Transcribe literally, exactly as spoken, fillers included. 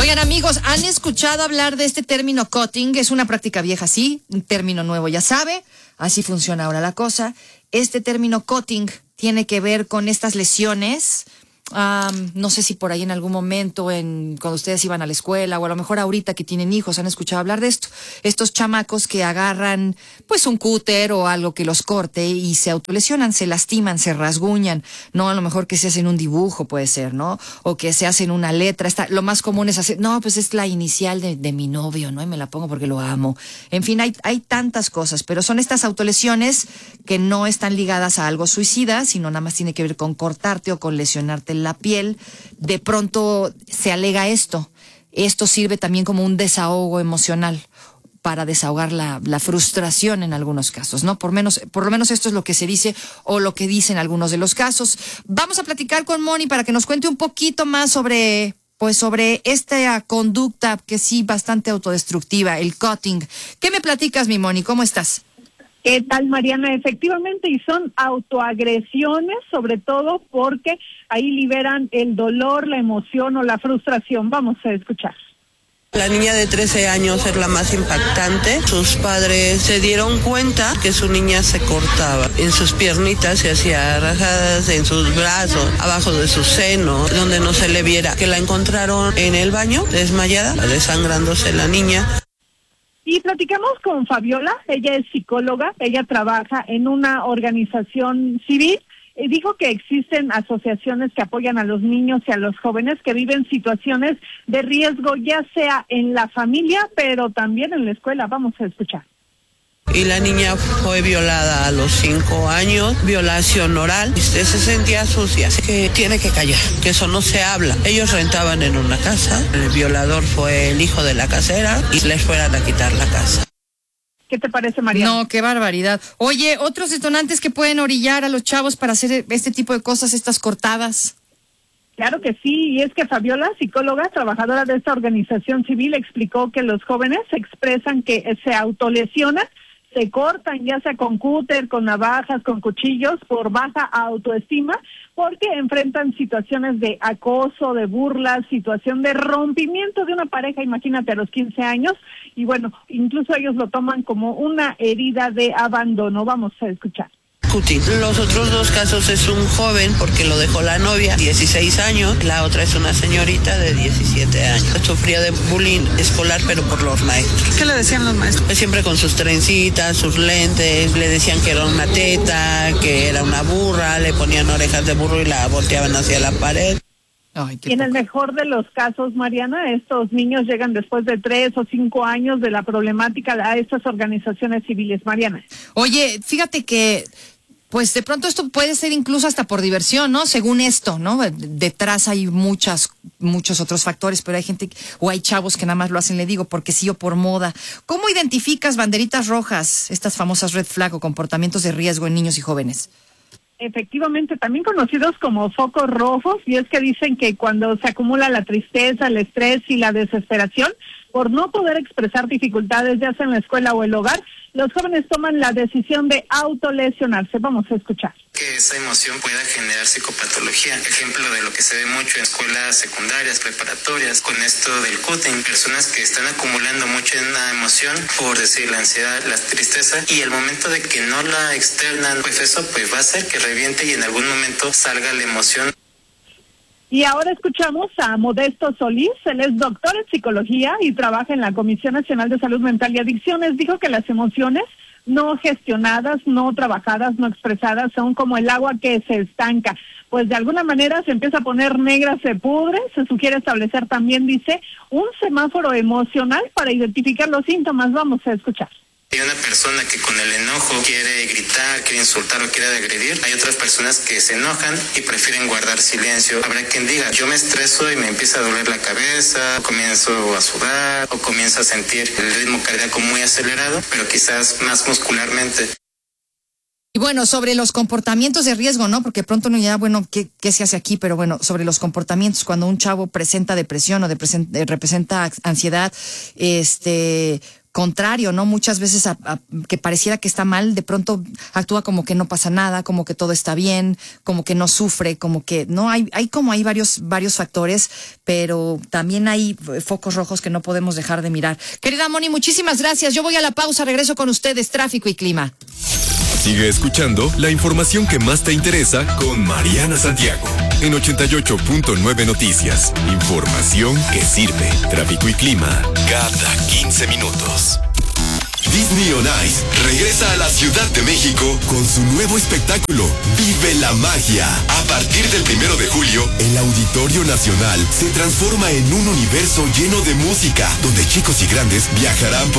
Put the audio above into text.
Oigan, amigos, ¿han escuchado hablar de este término cutting? Es una práctica vieja, sí, un término nuevo, ya sabe. Así funciona ahora la cosa. Este término cutting tiene que ver con estas lesiones. Um, no sé si por ahí en algún momento, en cuando ustedes iban a la escuela, o a lo mejor ahorita que tienen hijos, han escuchado hablar de esto. Estos chamacos que agarran pues un cúter o algo que los corte y se autolesionan, se lastiman, se rasguñan, ¿no? A lo mejor que se hacen un dibujo, puede ser, ¿no? O que se hacen una letra. Está, lo más común es hacer, no, pues es la inicial de, de mi novio, ¿no? Y me la pongo porque lo amo. En fin, hay, hay tantas cosas, pero son estas autolesiones que no están ligadas a algo suicida, sino nada más tiene que ver con cortarte o con lesionarte la piel. De pronto se alega esto. Esto sirve también como un desahogo emocional para desahogar la, la frustración en algunos casos, ¿no? Por menos, por lo menos esto es lo que se dice o lo que dicen algunos de los casos. Vamos a platicar con Moni para que nos cuente un poquito más sobre, pues sobre esta conducta que sí bastante autodestructiva, el cutting. ¿Qué me platicas, mi Moni? ¿Cómo estás? ¿Qué tal, Mariana? Efectivamente, y son autoagresiones, sobre todo porque ahí liberan el dolor, la emoción o la frustración. Vamos a escuchar. La niña de trece años es la más impactante. Sus padres se dieron cuenta que su niña se cortaba. En sus piernitas se hacía rajadas, en sus brazos, abajo de su seno, donde no se le viera. Que la encontraron en el baño, desmayada, desangrándose la niña. Y platicamos con Fabiola, ella es psicóloga, ella trabaja en una organización civil y dijo que existen asociaciones que apoyan a los niños y a los jóvenes que viven situaciones de riesgo, ya sea en la familia, pero también en la escuela. Vamos a escuchar. Y la niña fue violada a los cinco años, violación oral. Usted se sentía sucia, que tiene que callar, que eso no se habla. Ellos rentaban en una casa, el violador fue el hijo de la casera y les fueran a quitar la casa. ¿Qué te parece, María? No, qué barbaridad. Oye, otros detonantes que pueden orillar a los chavos para hacer este tipo de cosas, estas cortadas. Claro que sí, y es que Fabiola, psicóloga, trabajadora de esta organización civil, explicó que los jóvenes expresan que se autolesionan, se cortan ya sea con cúter, con navajas, con cuchillos, por baja autoestima, porque enfrentan situaciones de acoso, de burlas, situación de rompimiento de una pareja, imagínate, a los quince años, y bueno, incluso ellos lo toman como una herida de abandono. Vamos a escuchar. Los otros dos casos es un joven porque lo dejó la novia, dieciséis años, la otra es una señorita de diecisiete años. Sufría de bullying escolar, pero por los maestros. ¿Qué le decían los maestros? Pues siempre con sus trencitas, sus lentes, le decían que era una teta, que era una burra, le ponían orejas de burro y la volteaban hacia la pared. Ay, y en poco. El mejor de los casos, Mariana, estos niños llegan después de tres o cinco años de la problemática a estas organizaciones civiles. Mariana. Oye, fíjate que pues de pronto esto puede ser incluso hasta por diversión, ¿no? Según esto, ¿no? Detrás hay muchas, muchos otros factores, pero hay gente, o hay chavos que nada más lo hacen, le digo, porque sí o por moda. ¿Cómo identificas banderitas rojas, estas famosas red flag o comportamientos de riesgo en niños y jóvenes? Efectivamente, también conocidos como focos rojos, y es que dicen que cuando se acumula la tristeza, el estrés y la desesperación por no poder expresar dificultades, ya sea en la escuela o el hogar, los jóvenes toman la decisión de autolesionarse. Vamos a escuchar. Que esa emoción pueda generar psicopatología. Ejemplo de lo que se ve mucho en escuelas secundarias, preparatorias, con esto del cutting. Personas que están acumulando mucha emoción, por decir la ansiedad, la tristeza, y el momento de que no la externan, pues eso pues va a hacer que reviente y en algún momento salga la emoción. Y ahora escuchamos a Modesto Solís, él es doctor en psicología y trabaja en la Comisión Nacional de Salud Mental y Adicciones. Dijo que las emociones no gestionadas, no trabajadas, no expresadas son como el agua que se estanca. Pues de alguna manera se empieza a poner negra, se pudre. Se sugiere establecer también, dice, un semáforo emocional para identificar los síntomas. Vamos a escuchar. Hay una persona que con el enojo quiere gritar, quiere insultar o quiere agredir. Hay otras personas que se enojan y prefieren guardar silencio. Habrá quien diga, yo me estreso y me empieza a doler la cabeza, comienzo a sudar o comienzo a sentir el ritmo cardíaco muy acelerado, pero quizás más muscularmente. Y bueno, sobre los comportamientos de riesgo, ¿no? Porque pronto no ya, bueno, ¿qué, qué se hace aquí? Pero bueno, sobre los comportamientos, cuando un chavo presenta depresión o de presenta, representa ansiedad, este... contrario, ¿no? Muchas veces a, a, que pareciera que está mal, de pronto actúa como que no pasa nada, como que todo está bien, como que no sufre, como que no hay, hay como hay varios, varios factores, pero también hay focos rojos que no podemos dejar de mirar. Querida Moni, muchísimas gracias. Yo voy a la pausa, regreso con ustedes, tráfico y clima. Sigue escuchando la información que más te interesa con Mariana Santiago en ochenta y ocho punto nueve Noticias. Información que sirve. Tráfico y clima cada quince minutos. Disney on Ice regresa a la Ciudad de México con su nuevo espectáculo, Vive la Magia. A partir del primero de julio, el Auditorio Nacional se transforma en un universo lleno de música, donde chicos y grandes viajarán por